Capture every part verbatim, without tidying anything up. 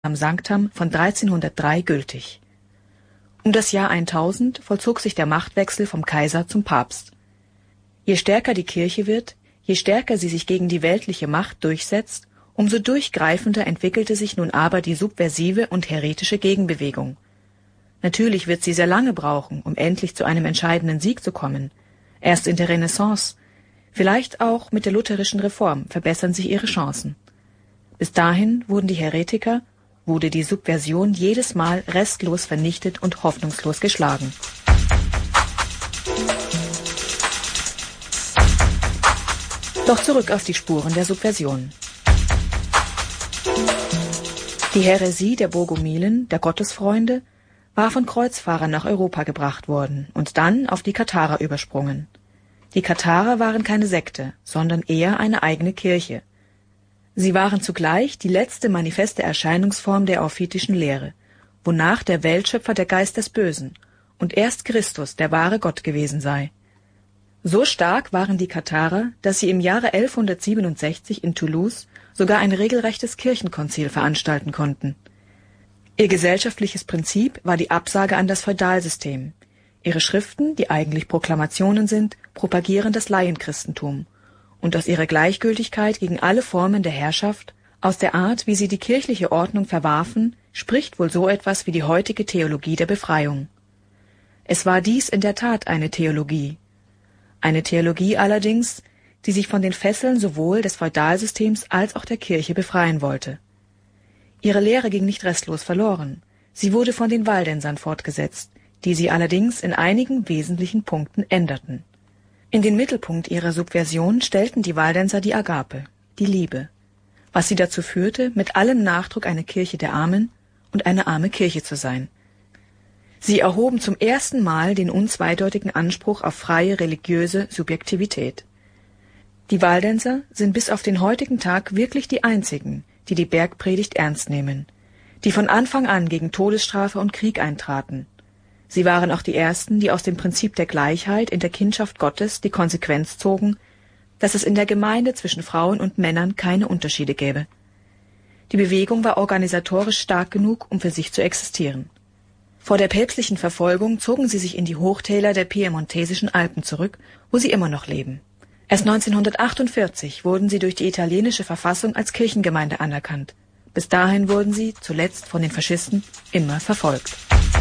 am Sanctam von dreizehnhundertdrei gültig. Um das Jahr eintausend vollzog sich der Machtwechsel vom Kaiser zum Papst. Je stärker die Kirche wird, je stärker sie sich gegen die weltliche Macht durchsetzt, umso durchgreifender entwickelte sich nun aber die subversive und häretische Gegenbewegung. Natürlich wird sie sehr lange brauchen, um endlich zu einem entscheidenden Sieg zu kommen. Erst in der Renaissance, vielleicht auch mit der lutherischen Reform, verbessern sich ihre Chancen. Bis dahin wurden die Häretiker, wurde die Subversion jedes Mal restlos vernichtet und hoffnungslos geschlagen. Doch zurück auf die Spuren der Subversion. Die Häresie der Bogomilen, der Gottesfreunde, war von Kreuzfahrern nach Europa gebracht worden und dann auf die Katharer übersprungen. Die Katharer waren keine Sekte, sondern eher eine eigene Kirche. Sie waren zugleich die letzte manifeste Erscheinungsform der orphitischen Lehre, wonach der Weltschöpfer der Geist des Bösen und erst Christus der wahre Gott gewesen sei. So stark waren die Katharer, dass sie im Jahre elfhundertsiebenundsechzig in Toulouse sogar ein regelrechtes Kirchenkonzil veranstalten konnten. Ihr gesellschaftliches Prinzip war die Absage an das Feudalsystem. Ihre Schriften, die eigentlich Proklamationen sind, propagieren das Laienchristentum. Und aus ihrer Gleichgültigkeit gegen alle Formen der Herrschaft, aus der Art, wie sie die kirchliche Ordnung verwarfen, spricht wohl so etwas wie die heutige Theologie der Befreiung. Es war dies in der Tat eine Theologie. Eine Theologie allerdings, die sich von den Fesseln sowohl des Feudalsystems als auch der Kirche befreien wollte. Ihre Lehre ging nicht restlos verloren. Sie wurde von den Waldensern fortgesetzt, die sie allerdings in einigen wesentlichen Punkten änderten. In den Mittelpunkt ihrer Subversion stellten die Waldenser die Agape, die Liebe, was sie dazu führte, mit allem Nachdruck eine Kirche der Armen und eine arme Kirche zu sein. Sie erhoben zum ersten Mal den unzweideutigen Anspruch auf freie religiöse Subjektivität. Die Waldenser sind bis auf den heutigen Tag wirklich die einzigen, die die Bergpredigt ernst nehmen, die von Anfang an gegen Todesstrafe und Krieg eintraten. Sie waren auch die Ersten, die aus dem Prinzip der Gleichheit in der Kindschaft Gottes die Konsequenz zogen, dass es in der Gemeinde zwischen Frauen und Männern keine Unterschiede gäbe. Die Bewegung war organisatorisch stark genug, um für sich zu existieren. Vor der päpstlichen Verfolgung zogen sie sich in die Hochtäler der piemontesischen Alpen zurück, wo sie immer noch leben. Erst neunzehnhundertachtundvierzig wurden sie durch die italienische Verfassung als Kirchengemeinde anerkannt. Bis dahin wurden sie, zuletzt von den Faschisten, immer verfolgt.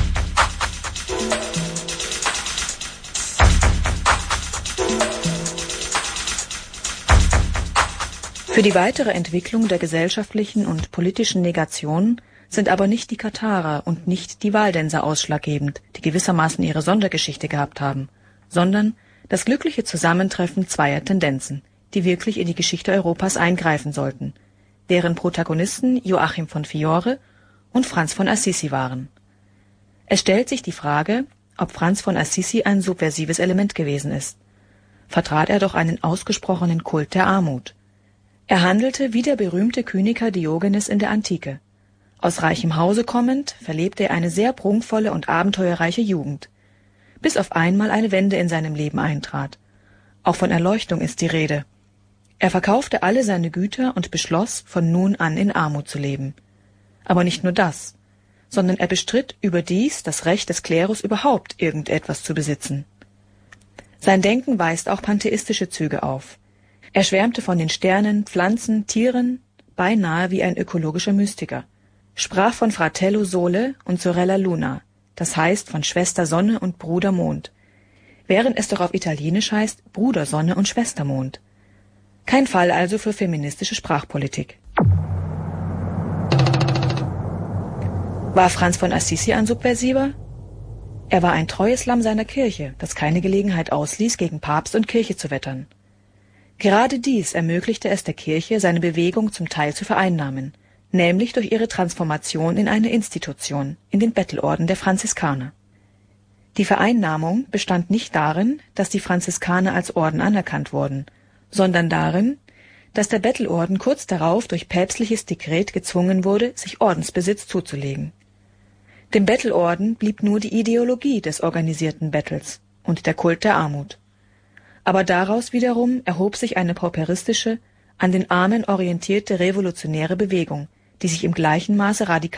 Für die weitere Entwicklung der gesellschaftlichen und politischen Negation sind aber nicht die Katharer und nicht die Waldenser ausschlaggebend, die gewissermaßen ihre Sondergeschichte gehabt haben, sondern das glückliche Zusammentreffen zweier Tendenzen, die wirklich in die Geschichte Europas eingreifen sollten, deren Protagonisten Joachim von Fiore und Franz von Assisi waren. Es stellt sich die Frage, ob Franz von Assisi ein subversives Element gewesen ist. Vertrat er doch einen ausgesprochenen Kult der Armut. Er handelte wie der berühmte Kyniker Diogenes in der Antike. Aus reichem Hause kommend, verlebte er eine sehr prunkvolle und abenteuerreiche Jugend, bis auf einmal eine Wende in seinem Leben eintrat. Auch von Erleuchtung ist die Rede. Er verkaufte alle seine Güter und beschloss, von nun an in Armut zu leben. Aber nicht nur das, sondern er bestritt überdies das Recht des Klerus überhaupt irgendetwas zu besitzen. Sein Denken weist auch pantheistische Züge auf. Er schwärmte von den Sternen, Pflanzen, Tieren, beinahe wie ein ökologischer Mystiker, sprach von Fratello Sole und Sorella Luna, das heißt von Schwester Sonne und Bruder Mond, während es doch auf Italienisch heißt Bruder Sonne und Schwester Mond. Kein Fall also für feministische Sprachpolitik. War Franz von Assisi ein Subversiver? Er war ein treues Lamm seiner Kirche, das keine Gelegenheit ausließ, gegen Papst und Kirche zu wettern. Gerade dies ermöglichte es der Kirche, seine Bewegung zum Teil zu vereinnahmen, nämlich durch ihre Transformation in eine Institution, in den Bettelorden der Franziskaner. Die Vereinnahmung bestand nicht darin, dass die Franziskaner als Orden anerkannt wurden, sondern darin, dass der Bettelorden kurz darauf durch päpstliches Dekret gezwungen wurde, sich Ordensbesitz zuzulegen. Dem Bettelorden blieb nur die Ideologie des organisierten Bettels und der Kult der Armut. Aber daraus wiederum erhob sich eine pauperistische, an den Armen orientierte revolutionäre Bewegung, die sich im gleichen Maße radikal